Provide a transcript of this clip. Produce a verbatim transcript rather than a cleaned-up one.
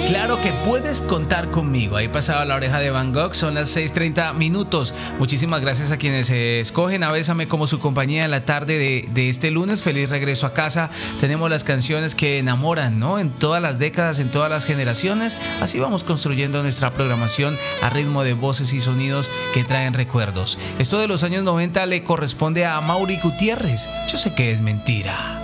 Claro que puedes contar conmigo. Ahí pasaba La Oreja de Van Gogh. Son las seis treinta minutos. Muchísimas gracias a quienes eh, escogen a Bésame como su compañía en la tarde de, de este lunes. Feliz regreso a casa. Tenemos las canciones que enamoran, ¿no? En todas las décadas, en todas las generaciones. Así vamos construyendo nuestra programación a ritmo de voces y sonidos que traen recuerdos. Esto de los años noventa le corresponde a Mauri Gutiérrez. Yo sé que es mentira.